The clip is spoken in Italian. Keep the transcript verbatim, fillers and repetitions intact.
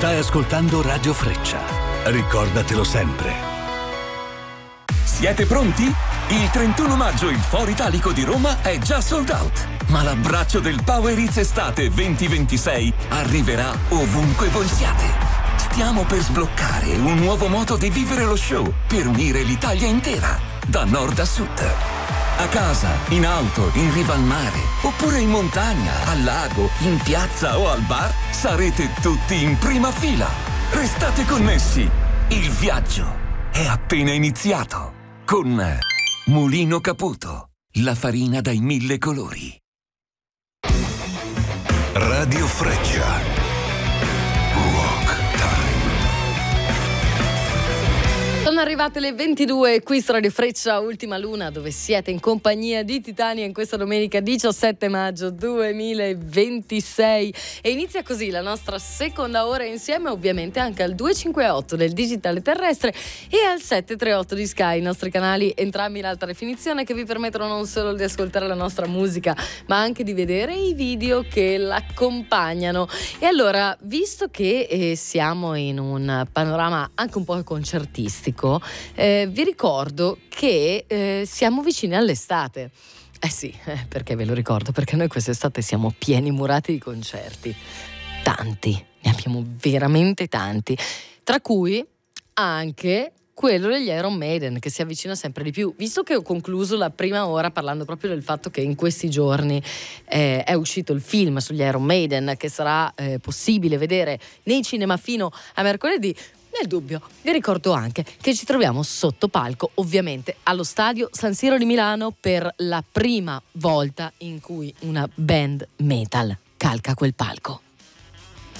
Stai ascoltando Radio Freccia. Ricordatelo sempre. Siete pronti? Il trentuno maggio il Foro Italico di Roma è già sold out. Ma l'abbraccio del Power Hits Estate venti ventisei arriverà ovunque voi siate. Stiamo per sbloccare un nuovo modo di vivere lo show per unire l'Italia intera, da nord a sud. A casa, in auto, in riva al mare, oppure in montagna, al lago, in piazza o al bar, sarete tutti in prima fila. Restate connessi. Il viaggio è appena iniziato. Con Mulino Caputo, la farina dai mille colori. Radio Freccia. Sono arrivate le ventidue, qui su Radio Freccia, Ultima Luna, dove siete in compagnia di Titania in questa domenica diciassette maggio duemilaventisei. E inizia così la nostra seconda ora insieme, ovviamente anche al due cinque otto del digitale terrestre e al sette tre otto di Sky, i nostri canali entrambi in alta definizione, che vi permettono non solo di ascoltare la nostra musica, ma anche di vedere i video che l'accompagnano. E allora, visto che eh, siamo in un panorama anche un po' concertistico, Eh, vi ricordo che eh, siamo vicini all'estate. Eh sì, eh, perché ve lo ricordo? Perché noi quest'estate siamo pieni murati di concerti. Tanti, ne abbiamo veramente tanti. Tra cui anche quello degli Iron Maiden, che si avvicina sempre di più. Visto che ho concluso la prima ora parlando proprio del fatto che in questi giorni eh, è uscito il film sugli Iron Maiden, che sarà eh, possibile vedere nei cinema fino a mercoledì, nel dubbio vi ricordo anche che ci troviamo sotto palco, ovviamente allo stadio San Siro di Milano, per la prima volta in cui una band metal calca quel palco.